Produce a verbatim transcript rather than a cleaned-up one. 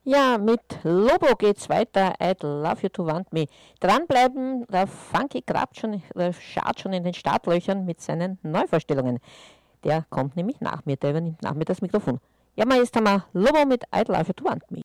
Ja, mit Lobo geht's weiter. I'd love you to want me. Dranbleiben, der Funky grabt schon, der schart schon in den Startlöchern mit seinen Neuvorstellungen. Der kommt nämlich nach mir, der übernimmt nach mir das Mikrofon. Ja, mal jetzt haben wir Lobo mit I'd love you to want me.